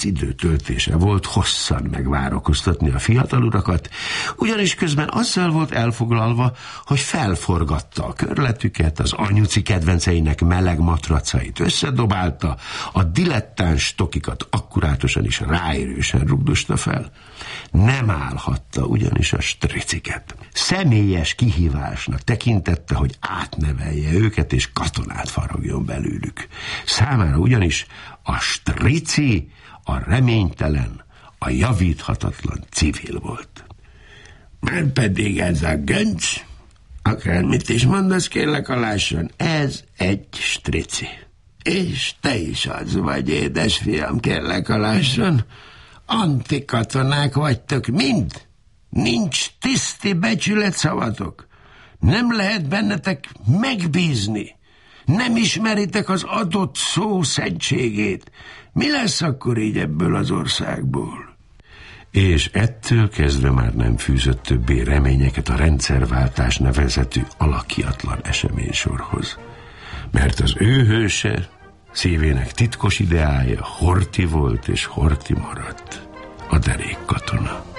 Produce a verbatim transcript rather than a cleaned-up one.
időtöltése volt hosszan megvárakoztatni a fiatal urakat, ugyanis közben azzal volt elfoglalva, hogy felforgatta a körletüket, az anyuci kedvenceinek meleg matracait összedobálta, a dilettáns tokikat akkurátosan és ráérősen rugdosta fel. Nem állhatta ugyanis a striciket. Személyes kihívásnak tekintette, hogy átnevelje őket és katonát faragjon belőlük. Számára ugyanis a strici a reménytelen, a javíthatatlan civil volt. Már pedig ez a Gönc, akármit is mondasz, kérlek alásson, ez egy strici. És te is az vagy, édesfiam, kérlek alásson. Antikatonák vagytok mind. Nincs tiszti becsületszavatok. Nem lehet bennetek megbízni. Nem ismeritek az adott szó szentségét. Mi lesz akkor így ebből az országból? És ettől kezdve már nem fűzött többé reményeket a rendszerváltás nevezetű alakiatlan eseménysorhoz. Mert az ő hőse, szívének titkos ideája Horthy volt és Horthy maradt, a derék katona.